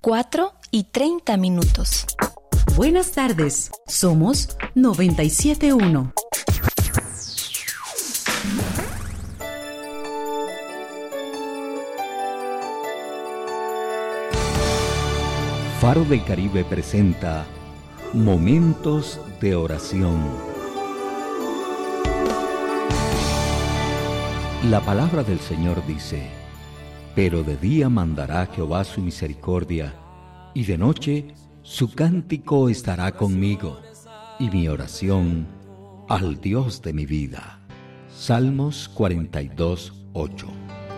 4:30. Buenas tardes, somos 97.1. Faro del Caribe presenta Momentos de Oración. La palabra del Señor dice: pero de día mandará Jehová su misericordia, y de noche su cántico estará conmigo, y mi oración al Dios de mi vida. Salmos 42:8.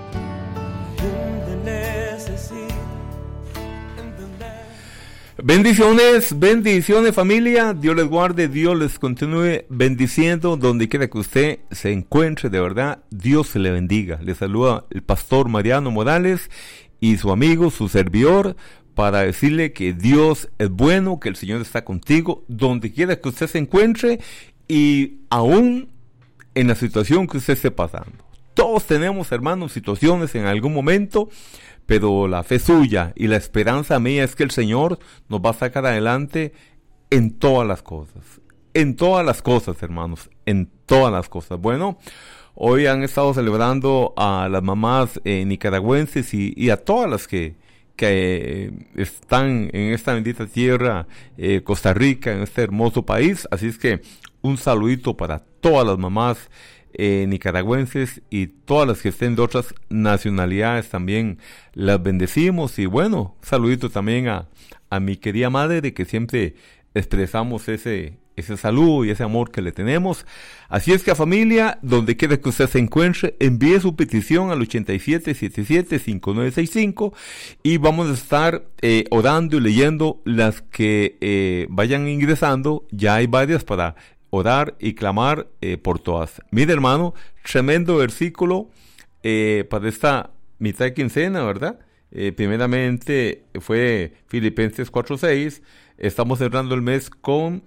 Bendiciones familia, Dios les guarde, Dios les continúe bendiciendo donde quiera que usted se encuentre, de verdad, Dios se le bendiga. Le saluda el pastor Mariano Morales y su amigo, su servidor, para decirle que Dios es bueno, que el Señor está contigo, donde quiera que usted se encuentre y aún en la situación que usted esté pasando. Todos tenemos, hermanos, situaciones en algún momento, pero la fe suya y la esperanza mía es que el Señor nos va a sacar adelante en todas las cosas. En todas las cosas, hermanos, en todas las cosas. Bueno, hoy han estado celebrando a las mamás nicaragüenses y a todas las que están en esta bendita tierra, Costa Rica, en este hermoso país. Así es que un saludito para todas las mamás nicaragüenses y todas las que estén de otras nacionalidades también las bendecimos. Y bueno, saludito también a mi querida madre, que siempre expresamos ese saludo y ese amor que le tenemos. Así es que, a familia, donde quiera que usted se encuentre, envíe su petición al 8777-5965 y vamos a estar orando y leyendo las que vayan ingresando. Ya hay varias para orar y clamar por todas. Mire, hermano, tremendo versículo para esta mitad de quincena, ¿verdad? Primeramente fue Filipenses 4:6. Estamos cerrando el mes con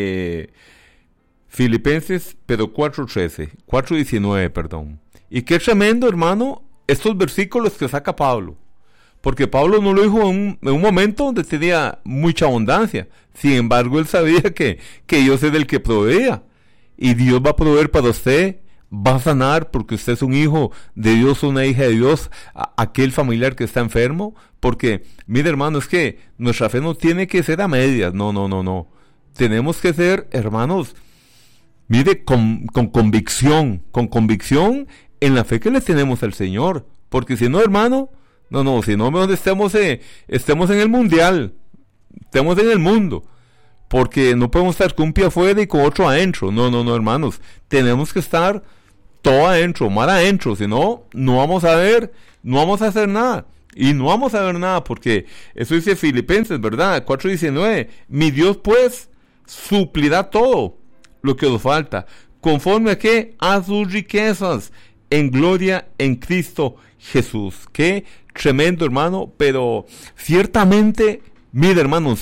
Filipenses, pero 4:19, perdón. Y qué tremendo, hermano, estos versículos que saca Pablo. Porque Pablo no lo dijo en un momento donde tenía mucha abundancia. Sin embargo, él sabía que Dios es el que proveía. Y Dios va a proveer para usted, va a sanar porque usted es un hijo de Dios, una hija de Dios, aquel familiar que está enfermo. Porque, mire, hermano, es que nuestra fe no tiene que ser a medias. No. Tenemos que ser, hermanos, mire, con convicción en la fe que le tenemos al Señor. Porque si no, hermano, si no, mejor estemos en el mundial, estemos en el mundo, porque no podemos estar con un pie afuera y con otro adentro. No, hermanos, tenemos que estar todo adentro, mal adentro, si no, no vamos a hacer nada, y no vamos a ver nada, porque eso dice Filipenses, ¿verdad? 4:19, mi Dios pues suplirá todo lo que os falta, conforme a que a sus riquezas en gloria en Cristo Jesús. Qué tremendo, hermano, pero ciertamente, mire, hermano,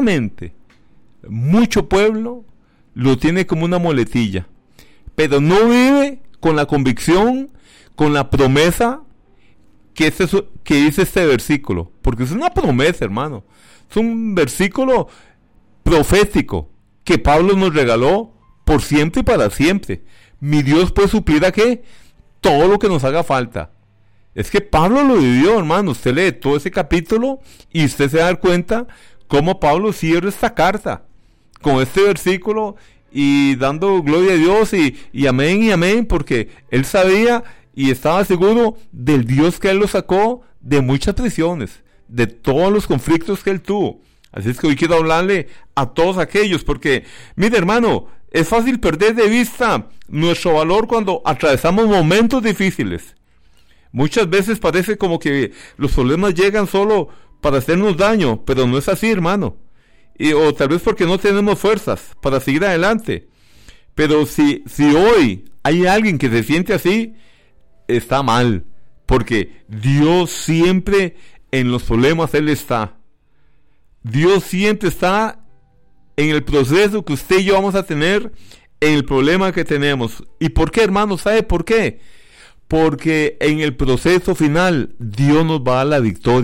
mucho pueblo lo tiene como una muletilla, pero no vive con la convicción, con la promesa que dice este versículo, porque es una promesa, hermano, es un versículo profético que Pablo nos regaló por siempre y para siempre. Mi Dios puede suplir a qué, todo lo que nos haga falta. Es que Pablo lo vivió, hermano. Usted lee todo ese capítulo y usted se va a dar cuenta cómo Pablo cierra esta carta con este versículo y dando gloria a Dios y amén, porque él sabía y estaba seguro del Dios que él lo sacó de muchas prisiones, de todos los conflictos que él tuvo. Así es que hoy quiero hablarle a todos aquellos, porque, mire, hermano, es fácil perder de vista nuestro valor cuando atravesamos momentos difíciles. Muchas veces parece como que los problemas llegan solo para hacernos daño, pero no es así, hermano. O tal vez porque no tenemos fuerzas para seguir adelante. Pero si hoy hay alguien que se siente así, está mal. Porque Dios siempre en los problemas, Él está. Dios siempre está en el proceso que usted y yo vamos a tener, en el problema que tenemos. ¿Y por qué, hermano? ¿Sabe por qué? Porque en el proceso final Dios nos va a dar la victoria.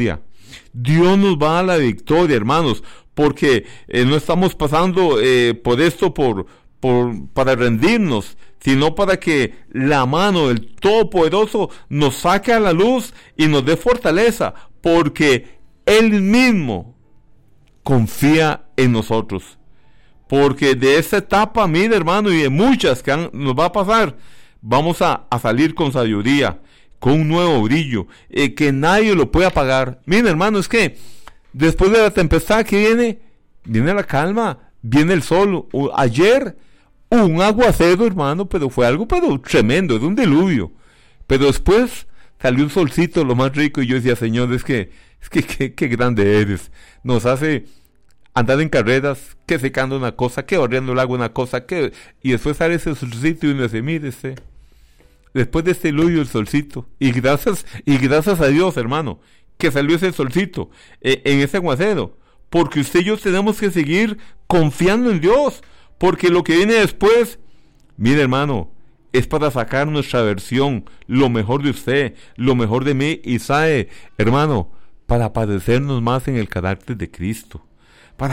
Dios nos va a dar la victoria, hermanos, porque no estamos pasando por esto para rendirnos, sino para que la mano del Todopoderoso nos saque a la luz y nos dé fortaleza, porque Él mismo confía en nosotros. Porque de esta etapa, mire, hermano, y de muchas que nos va a pasar, vamos a salir con sabiduría, con un nuevo brillo, que nadie lo puede apagar. Mire, hermano, es que después de la tempestad que viene la calma, viene el sol. Ayer un aguacero, hermano, pero fue algo tremendo, de un diluvio. Pero después salió un solcito, lo más rico, y yo decía, Señor, es que qué grande eres. Nos hace andar en carreras, que secando una cosa, que barriendo el agua una cosa, y después sale ese solcito y uno dice, mire, después de este diluvio el solcito, y gracias a Dios, hermano, que salió ese solcito en ese aguacero, porque usted y yo tenemos que seguir confiando en Dios, porque lo que viene después, mire, hermano, es para sacar nuestra versión, lo mejor de usted, lo mejor de mí, y sabe, hermano, para padecernos más en el carácter de Cristo, para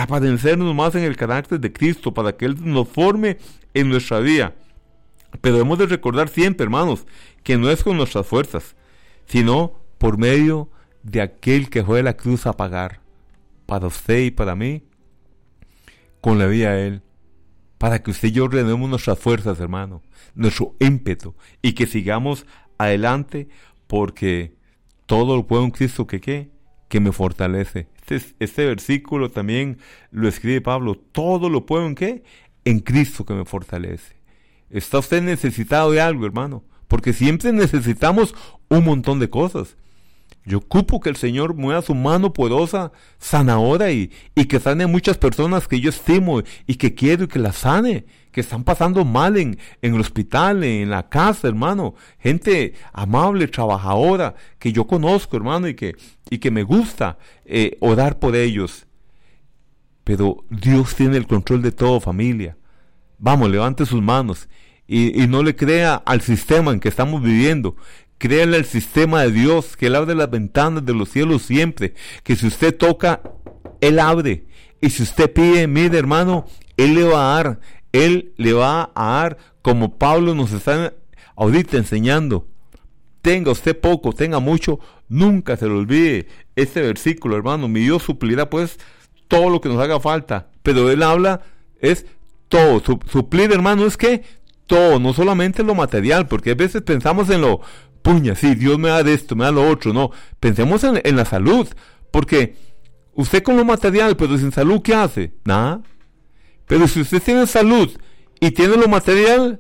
que Él nos forme en nuestra vida. Pero hemos de recordar siempre, hermanos, que no es con nuestras fuerzas, sino por medio de aquel que fue a la cruz a pagar, para usted y para mí, con la vida de Él, para que usted y yo renovemos nuestras fuerzas, hermano, nuestro ímpetu, y que sigamos adelante, porque todo lo puedo en Cristo que me fortalece. Este versículo también lo escribe Pablo, todo lo puedo en Cristo que me fortalece. ¿Está usted necesitado de algo, hermano? Porque siempre necesitamos un montón de cosas. Yo ocupo que el Señor mueva su mano poderosa, sanadora, y que sane a muchas personas que yo estimo y que quiero que las sane, que están pasando mal en el hospital, en la casa, hermano. Gente amable, trabajadora, que yo conozco, hermano, y que me gusta orar por ellos. Pero Dios tiene el control de todo, familia. Vamos, levante sus manos y no le crea al sistema en que estamos viviendo. Créale al sistema de Dios, que Él abre las ventanas de los cielos siempre, que si usted toca, Él abre, y si usted pide, mire, hermano, Él le va a dar, como Pablo nos está ahorita enseñando. Tenga usted poco, tenga mucho, nunca se le olvide este versículo, hermano. Mi Dios suplirá pues todo lo que nos haga falta, pero Él habla es todo. Suplir, hermano, es que todo, no solamente lo material, porque a veces pensamos en lo sí, Dios me da de esto, me da lo otro. No, pensemos en la salud, porque usted con lo material, pero sin salud, ¿qué hace? Nada. Pero si usted tiene salud y tiene lo material,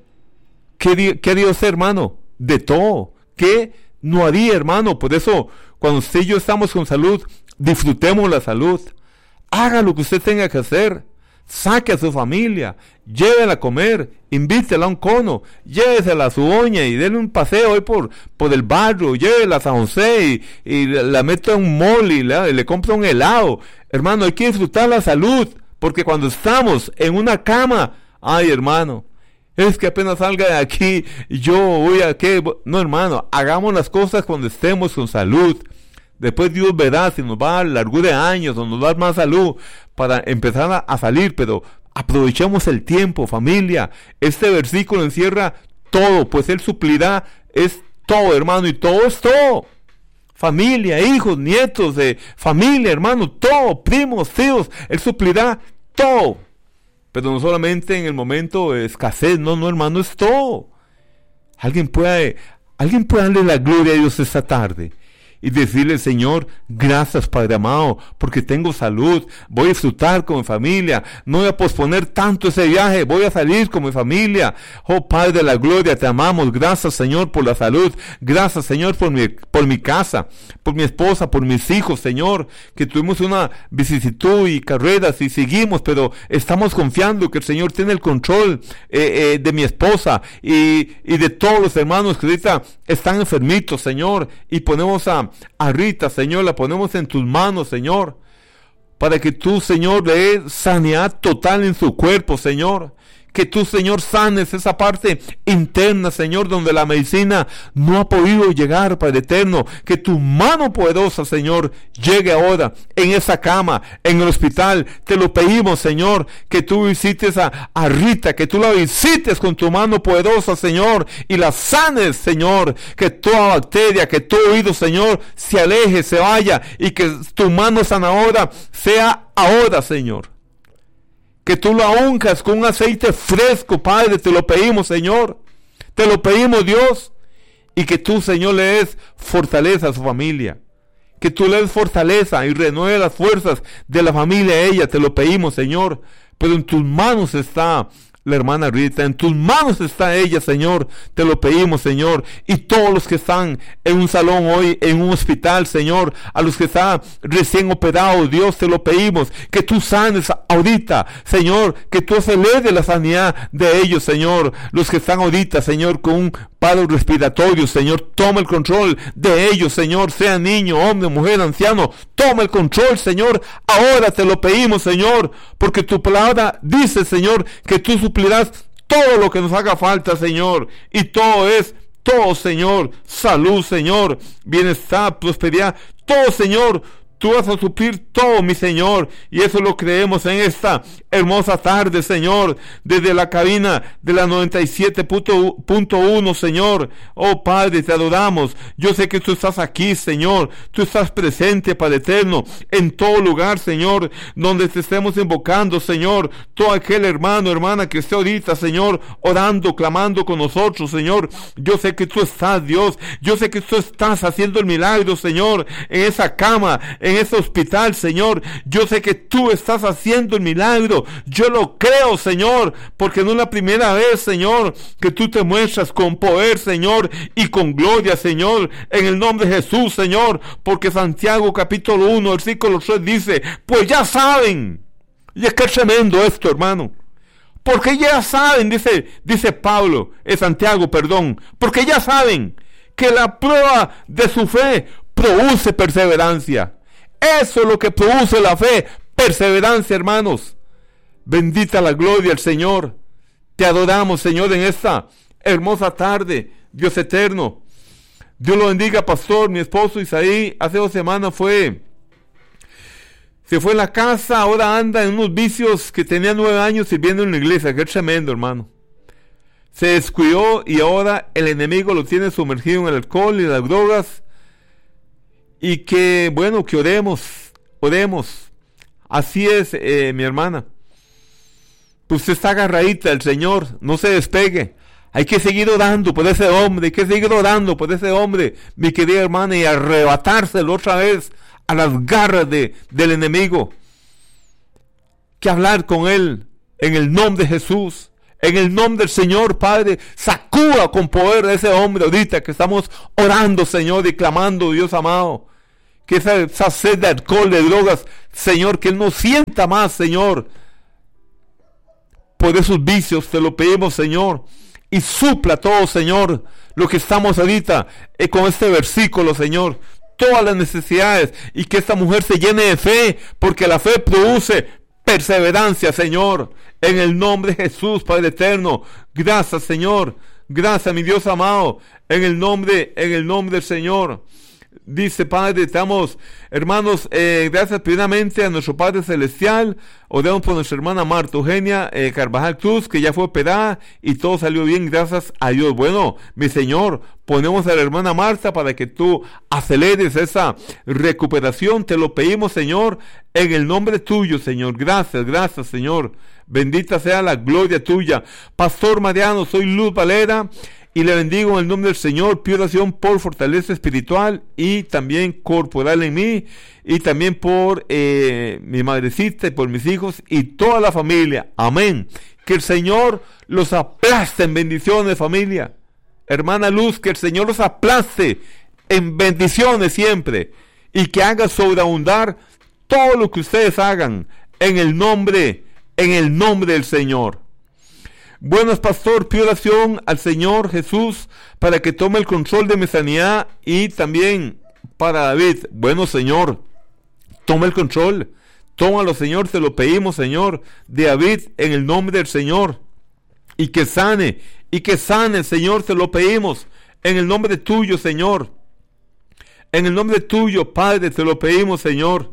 ¿qué haría usted, hermano? De todo. ¿Qué no haría, hermano? Por eso, cuando usted y yo estamos con salud, disfrutemos la salud. Haga lo que usted tenga que hacer. Saque a su familia, llévela a comer, invítela a un cono, llévesela a su doña y déle un paseo hoy por el barrio, llévela a San José y la mete a un mall y le compra un helado. Hermano, hay que disfrutar la salud, porque cuando estamos en una cama, ay, hermano, es que apenas salga de aquí, yo voy a qué. No, hermano, hagamos las cosas cuando estemos con salud. Después Dios verá si nos va a dar largura de años o nos va a dar más salud para empezar a salir, pero aprovechemos el tiempo, familia. Este versículo encierra todo, pues Él suplirá, es todo, hermano, y todo es todo. Familia, hijos, nietos de familia, hermano, todo, primos, tíos, Él suplirá todo. Pero no solamente en el momento de escasez, no, hermano, es todo. Alguien puede darle la gloria a Dios esta tarde y decirle, Señor, gracias, Padre amado, porque tengo salud, voy a disfrutar con mi familia, no voy a posponer tanto ese viaje, voy a salir con mi familia. Oh Padre de la gloria, te amamos, gracias, Señor, por la salud, gracias, Señor, por mi casa, por mi esposa, por mis hijos, Señor, que tuvimos una vicisitud y carreras y seguimos, pero estamos confiando que el Señor tiene el control de mi esposa y de todos los hermanos que ahorita están enfermitos, Señor, y ponemos a Rita, Señor, la ponemos en tus manos, Señor, para que tú, Señor, le des sanidad total en su cuerpo, Señor, que tú, Señor, sanes esa parte interna, Señor, donde la medicina no ha podido llegar, Padre eterno. Que tu mano poderosa, Señor, llegue ahora en esa cama, en el hospital. Te lo pedimos, Señor, que tú visites a Rita, que tú la visites con tu mano poderosa, Señor, y la sanes, Señor. Que toda bacteria, que todo oído, Señor, se aleje, se vaya, y que tu mano sanadora sea ahora, Señor. Que tú la unjas con un aceite fresco, Padre, te lo pedimos, Señor. Te lo pedimos, Dios. Y que tú, Señor, le des fortaleza a su familia. Que tú le des fortaleza y renueve las fuerzas de la familia a ella. Te lo pedimos, Señor. Pero en tus manos está la hermana Rita, en tus manos está ella, Señor. Te lo pedimos, Señor. Y todos los que están en un salón hoy, en un hospital, Señor, a los que están recién operados, Dios, te lo pedimos, que tú sanes ahorita, Señor, que tú aceleres la sanidad de ellos, Señor. Los que están ahorita, Señor, con un paro respiratorio, Señor, toma el control de ellos, Señor, sea niño, hombre, mujer, anciano, toma el control, Señor. Ahora te lo pedimos, Señor, porque tu palabra dice, Señor, que tú suplirás todo lo que nos haga falta, Señor, y todo, Señor, salud, Señor, bienestar, prosperidad, todo, Señor. Tú vas a suplir todo, mi Señor, y eso lo creemos en esta hermosa tarde, Señor, desde la cabina de la 97.1, Señor. Oh Padre, te adoramos. Yo sé que tú estás aquí, Señor. Tú estás presente, Padre eterno, en todo lugar, Señor, donde te estemos invocando, Señor. Todo aquel hermano, hermana que esté ahorita, Señor, orando, clamando con nosotros, Señor. Yo sé que tú estás, Dios. Yo sé que tú estás haciendo el milagro, Señor, en esa cama, en ese hospital, Señor. Yo sé que tú estás haciendo el milagro. Yo lo creo, Señor, porque no es la primera vez, Señor, que tú te muestras con poder, Señor, y con gloria, Señor, en el nombre de Jesús, Señor, porque Santiago capítulo 1, versículo 3 dice, pues ya saben, y es que es tremendo esto, hermano, porque ya saben, dice Pablo, Santiago, perdón, porque ya saben que la prueba de su fe produce perseverancia. Eso es lo que produce la fe, perseverancia, hermanos. Bendita la gloria al Señor. Te adoramos, Señor, en esta hermosa tarde, Dios eterno. Dios lo bendiga, pastor. Mi esposo Isaí hace 2 semanas se fue en la casa, ahora anda en unos vicios que tenía 9 años sirviendo en la iglesia. Qué tremendo, hermano. Se descuidó y ahora el enemigo lo tiene sumergido en el alcohol y las drogas. Y que, bueno, que oremos. Así es, mi hermana. Pues usted está agarradita al Señor, no se despegue. Hay que seguir orando por ese hombre, mi querida hermana, y arrebatárselo otra vez a las garras del enemigo. Que hablar con él en el nombre de Jesús. En el nombre del Señor, Padre, sacuda con poder a ese hombre ahorita que estamos orando, Señor, y clamando, Dios amado. Que esa sed de alcohol, de drogas, Señor, que él no sienta más, Señor, por esos vicios. Te lo pedimos, Señor. Y supla todo, Señor, lo que estamos ahorita con este versículo, Señor. Todas las necesidades. Y que esta mujer se llene de fe, porque la fe produce perseverancia, Señor, en el nombre de Jesús, Padre eterno. Gracias, Señor, gracias, mi Dios amado, en el nombre del Señor. Dice, Padre, te damos, hermanos, gracias primeramente a nuestro Padre Celestial. Oramos por nuestra hermana Marta Eugenia Carvajal Cruz, que ya fue operada y todo salió bien, gracias a Dios. Bueno, mi Señor, ponemos a la hermana Marta para que tú aceleres esa recuperación. Te lo pedimos, Señor, en el nombre tuyo, Señor. Gracias, Señor. Bendita sea la gloria tuya. Pastor Mariano, soy Luz Valera. Y le bendigo en el nombre del Señor. Pido oración por fortaleza espiritual y también corporal en mí. Y también por mi madrecita y por mis hijos y toda la familia. Amén. Que el Señor los aplaste en bendiciones, familia. Hermana Luz, que el Señor los aplaste en bendiciones siempre. Y que haga sobreabundar todo lo que ustedes hagan en el nombre del Señor. Buenas, pastor, pido oración al Señor Jesús para que tome el control de mi sanidad y también para David. Bueno, Señor, toma el control, tómalo, Señor, te lo pedimos, Señor, de David en el nombre del Señor. y que sane, Señor, te lo pedimos, en el nombre tuyo, Señor, en el nombre tuyo, Padre, te lo pedimos, Señor.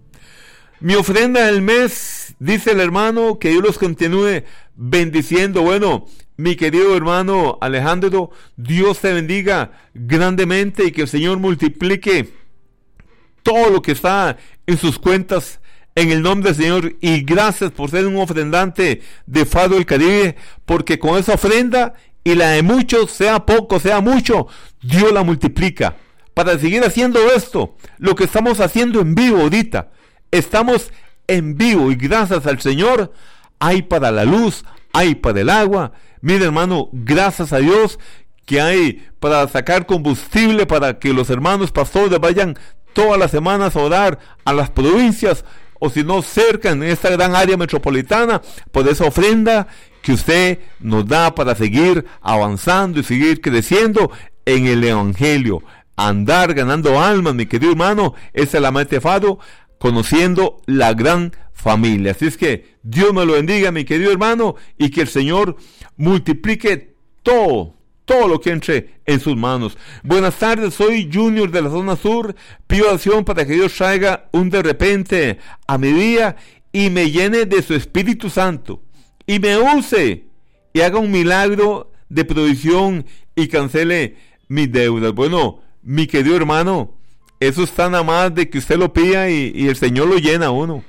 Mi ofrenda del mes, dice el hermano, que Dios los continúe bendiciendo. Bueno, mi querido hermano Alejandro, Dios te bendiga grandemente y que el Señor multiplique todo lo que está en sus cuentas en el nombre del Señor. Y gracias por ser un ofrendante de Faro del Caribe, porque con esa ofrenda y la de muchos, sea poco, sea mucho, Dios la multiplica. Para seguir haciendo esto, lo que estamos haciendo en vivo ahorita, estamos en vivo y gracias al Señor hay para la luz, hay para el agua. Mire, hermano, gracias a Dios que hay para sacar combustible para que los hermanos pastores vayan todas las semanas a orar a las provincias, o si no cerca en esta gran área metropolitana, por esa ofrenda que usted nos da para seguir avanzando y seguir creciendo en el Evangelio, andar ganando almas, mi querido hermano. Esa es la meta de Faro, conociendo la gran familia. Así es que Dios me lo bendiga, mi querido hermano, y que el Señor multiplique todo lo que entre en sus manos. Buenas tardes, soy Junior de la zona sur. Pido oración para que Dios traiga un de repente a mi día y me llene de su Espíritu Santo y me use y haga un milagro de provisión y cancele mis deudas. Bueno, mi querido hermano, eso está nada más de que usted lo pida y el Señor lo llena a uno.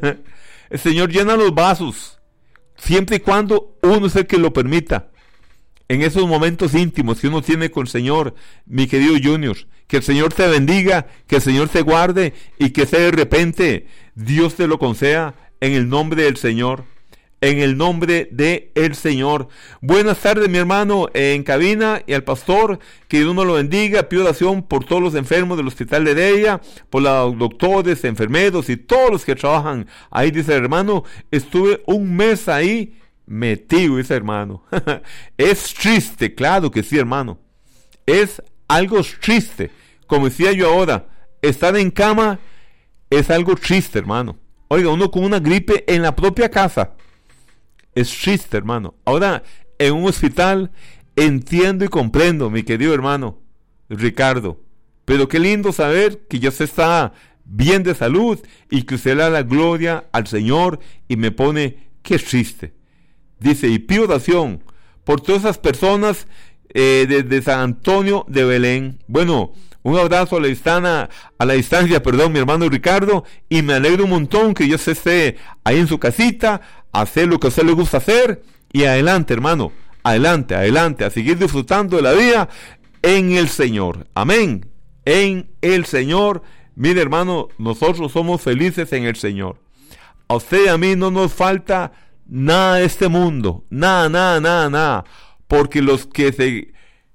El Señor llena los vasos, siempre y cuando uno es el que lo permita. En esos momentos íntimos que uno tiene con el Señor, mi querido Junior, que el Señor te bendiga, que el Señor te guarde y que de repente Dios te lo conceda en el nombre del Señor. En el nombre del Señor. Buenas tardes, mi hermano, en cabina, y al pastor, que Dios nos lo bendiga. Pido oración por todos los enfermos del hospital de Heredia, por los doctores, enfermeros y todos los que trabajan ahí, dice el hermano. Estuve un mes ahí metido, dice hermano. Es triste, claro que sí, hermano. Es algo triste. Como decía yo ahora, estar en cama es algo triste, hermano. Oiga, uno con una gripe en la propia casa. Es triste, hermano. Ahora, en un hospital, entiendo y comprendo, mi querido hermano Ricardo. Pero qué lindo saber que ya se está bien de salud y que usted le da la gloria al Señor y me pone, qué triste. Dice, y pido oración por todas esas personas desde San Antonio de Belén. Bueno, un abrazo a la distancia, mi hermano Ricardo, y me alegro un montón que Dios esté ahí en su casita, hacer lo que a usted le gusta hacer, y adelante, hermano, adelante, a seguir disfrutando de la vida en el Señor. Amén, en el Señor. Mire, hermano, nosotros somos felices en el Señor. A usted y a mí no nos falta nada de este mundo, nada, porque los que se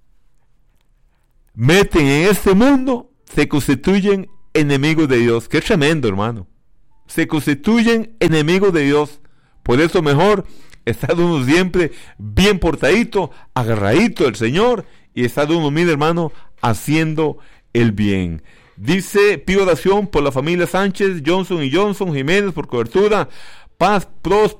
meten en este mundo se constituyen enemigos de Dios. Qué tremendo, hermano. Se constituyen enemigos de Dios. Por eso mejor estar uno siempre bien portadito, agarradito del Señor, y estar uno, mire, hermano, haciendo el bien. Dice, pido oración por la familia Sánchez, Johnson y Johnson, Jiménez, por cobertura, paz, prosperidad